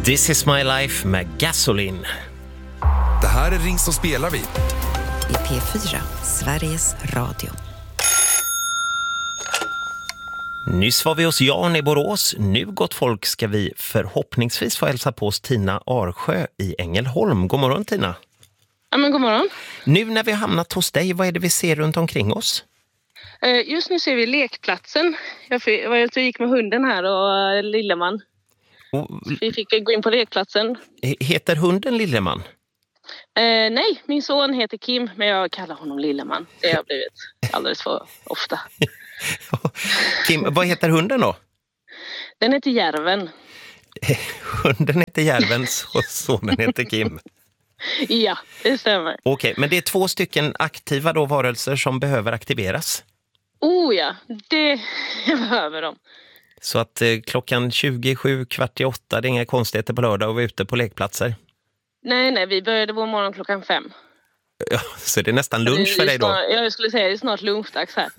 This is my life med Gasoline. Det här är Ring så spelar vi. I P4, Sveriges Radio. Nyss var vi hos Jan i Borås. Nu, gott folk, ska vi förhoppningsvis få hälsa på oss Tina Arsjö i Ängelholm. God morgon, Tina. Ja, men god morgon. Nu när vi har hamnat hos dig, vad är det vi ser runt omkring oss? Just nu ser vi lekplatsen. Jag gick med hunden här och Lilleman. Vi fick gå in på lekplatsen. Heter hunden Lilleman? Nej, min son heter Kim, men jag kallar honom Lilleman. Det har blivit alldeles för ofta. Kim, vad heter hunden då? Den heter Järven. Hunden heter Järven och sonen heter Kim. Ja, det stämmer. Okej, men det är 2 stycken aktiva då varelser som behöver aktiveras. Oh ja, det behöver de. Så att klockan 27, 7:15, det är inga konstigheter på lördag och vi är ute på lekplatser. Nej, vi började vår morgon klockan 5. Ja, så det är nästan lunch för dig då? Jag skulle säga det är snart lunchdags här.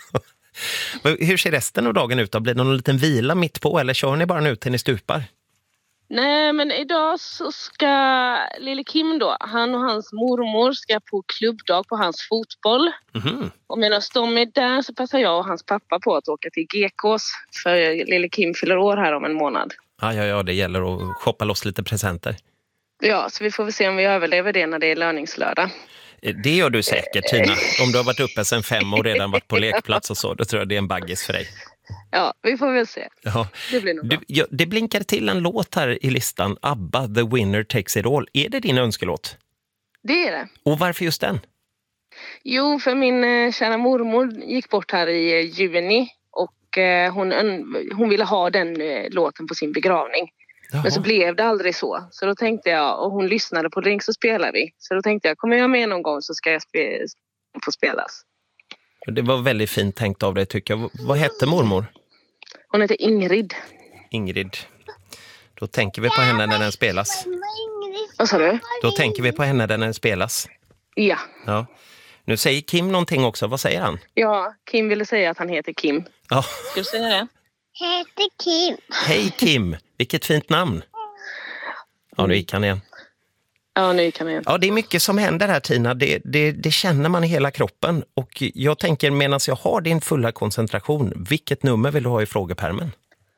Hur ser resten av dagen ut då? Blir det någon liten vila mitt på eller kör ni bara nu till ni stupar? Nej, men idag så ska lille Kim då, han och hans mormor ska på klubbdag på hans fotboll. Mm-hmm. Och medan de är där så passar jag och hans pappa på att åka till GKs för lille Kim fyller år här om en månad. Ja, det gäller att shoppa loss lite presenter. Ja, så vi får väl se om vi överlever det när det är löningslördag. Det gör du säkert, Tina. Om du har varit uppe sedan 5 och redan varit på lekplats och så, då tror jag det är en baggis för dig. Ja, vi får väl se. Ja. Det blir nog bra. Det blinkar till en låt här i listan, ABBA, The Winner Takes It All. Är det din önskelåt? Det är det. Och varför just den? Jo, för min kära mormor gick bort här i juni och hon ville ha den låten på sin begravning. Jaha. Men så blev det aldrig så. Så då tänkte jag, och hon lyssnade på Ring så spelar vi. Så då tänkte jag, kommer jag med någon gång så ska jag få spelas. Det var väldigt fint tänkt av dig tycker jag. Vad hette mormor? Hon heter Ingrid. Ingrid. Då tänker vi på henne när den spelas. Vad sa du? Då tänker vi på henne när den spelas. Ja. Nu säger Kim någonting också. Vad säger han? Ja, Kim ville säga att han heter Kim. Ja. Ska du säga det? Heter Kim. Hej Kim, vilket fint namn. Ja, nu gick han igen. Ja, nu kan jag. Ja, det är mycket som händer här, Tina. Det känner man i hela kroppen. Och jag tänker, medan jag har din fulla koncentration, vilket nummer vill du ha i frågepärmen?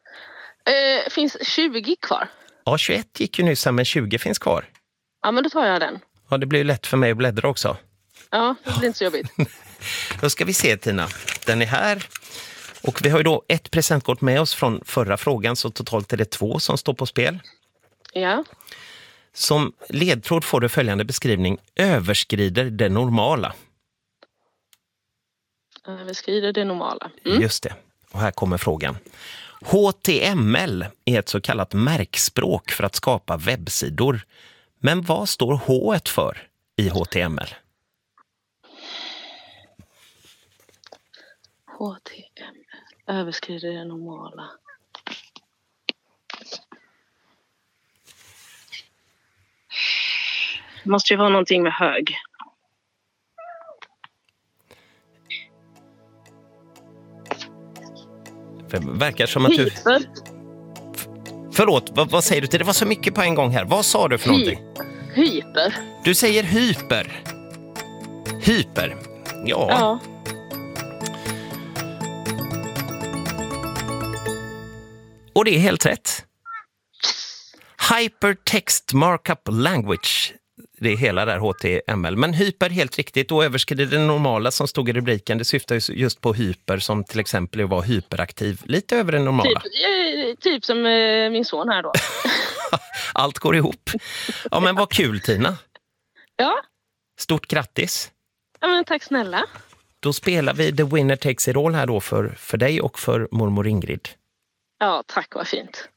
Finns 20 kvar? Ja, 21 gick ju nyss, men 20 finns kvar. Ja, men då tar jag den. Ja, det blir ju lätt för mig att bläddra också. Ja, det blir inte så jobbigt. Då ska vi se, Tina. Den är här. Och vi har ju då 1 presentkort med oss från förra frågan, så totalt är det 2 som står på spel. Ja. Som ledtråd får du följande beskrivning. Överskrider det normala. Överskrider det normala. Mm. Just det. Och här kommer frågan. HTML är ett så kallat märkspråk för att skapa webbsidor. Men vad står H-et för i HTML? HTML. Överskrider det normala. Det måste ju vara någonting med hög. Det verkar som att du... Hyper. Förlåt, vad säger du till? Det var så mycket på en gång här. Vad sa du för någonting? Hyper. Du säger hyper. Hyper. Ja. Och det är helt rätt. Hypertext Markup Language. Det är hela där HTML. Men hyper helt riktigt. Och överskrider det normala som stod i rubriken. Det syftar just på hyper som till exempel var hyperaktiv. Lite över det normala. Typ som min son här då. Allt går ihop. Ja, men vad kul, Tina. Ja. Stort grattis. Ja, men tack snälla. Då spelar vi The Winner Takes It All här då för dig och för mormor Ingrid. Ja, tack, vad fint.